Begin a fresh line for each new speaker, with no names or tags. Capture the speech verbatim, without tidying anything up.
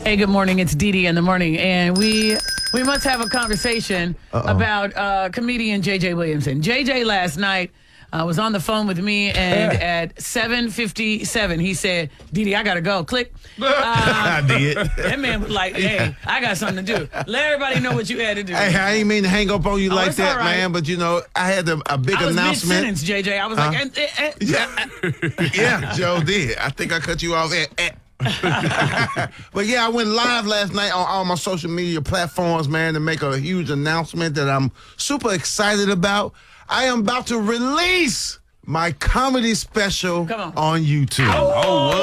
Hey, good morning. It's Dee Dee in the morning, and we we must have a conversation Uh-oh. about uh, comedian J J Williamson. J J last night uh, was on the phone with me, and at seven fifty-seven, he said, Dee Dee, I got to go. Click. Um,
I did.
That man was like, hey, I got something to do. Let everybody know what you had to do.
Hey, I ain't mean to hang up on you
Oh,
like
it's
that,
all right.
man, but, you know, I had a, a big
I was
announcement.
mid-sentence, J J. I was
Huh?
like, eh, eh, eh.
Yeah, yeah, Joe did. I think I cut you off at. at. But yeah, I went live last night on all my social media platforms, man, to make a huge announcement that I'm super excited about. I am about to release my comedy special
Come on.
on YouTube.
Oh,